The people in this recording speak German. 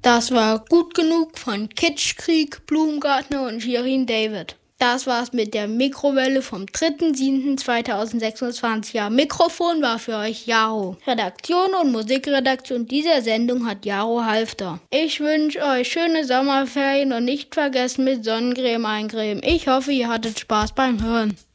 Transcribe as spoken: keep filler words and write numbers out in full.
Das war Gut genug von Kitschkrieg, Blumengartner und Shirin David. Das war's mit der Mikrowelle vom dritter siebter zweitausendsechsundzwanzig. Ja, Mikrofon war für euch Jaro. Redaktion und Musikredaktion dieser Sendung hat Jaro Halfter. Ich wünsche euch schöne Sommerferien und nicht vergessen mit Sonnencreme eincremen. Ich hoffe, ihr hattet Spaß beim Hören.